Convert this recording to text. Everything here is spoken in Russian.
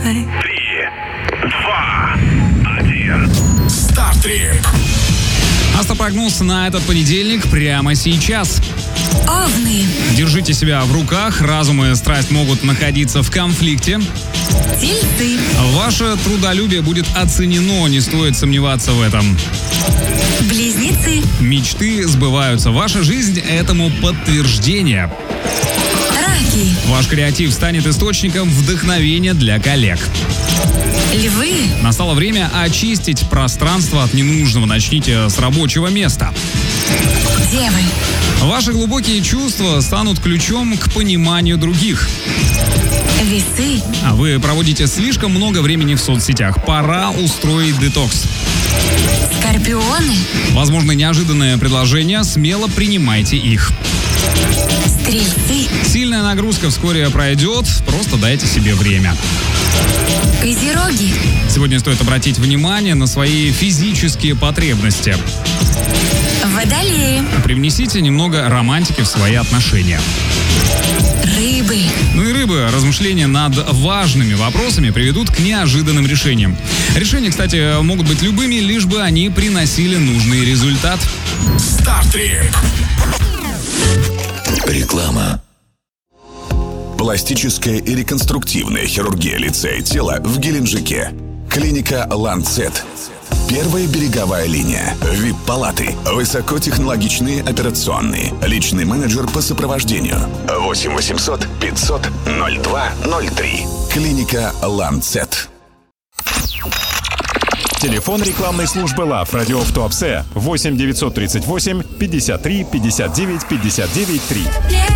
3, 2, 1. Стартрип. Астропрогноз на этот понедельник прямо сейчас. Овны. Держите себя в руках, разум и страсть могут находиться в конфликте. Тельцы. Ваше трудолюбие будет оценено, не стоит сомневаться в этом. Близнецы. Мечты сбываются. Ваша жизнь этому подтверждение. Раки. Ваш креатив станет источником вдохновения для коллег. Львы. Настало время очистить пространство от ненужного. Начните с рабочего места. Девы. Ваши глубокие чувства станут ключом к пониманию других. Весы. А вы проводите слишком много времени в соцсетях. Пора устроить детокс. Скорпионы. Возможно, неожиданные предложения, смело принимайте их. Стрельцы. Сильная нагрузка вскоре пройдет, просто дайте себе время. Козероги. Сегодня стоит обратить внимание на свои физические потребности. Водолеи. Привнесите немного романтики в свои отношения. Рыбы. Ну и рыбы, размышления над важными вопросами приведут к неожиданным решениям. Решения, кстати, могут быть любыми, лишь бы они приносили нужный результат. Стартрип. Реклама. Пластическая и реконструктивная хирургия лица и тела в Геленджике. Клиника «Ланцет». Первая береговая линия. ВИП-палаты. Высокотехнологичные операционные. Личный менеджер по сопровождению. 8 800 500 02 03. Клиника «Ланцет». Телефон рекламной службы ЛАВ «Радио в Туапсе» 8 938 53 59 59 3.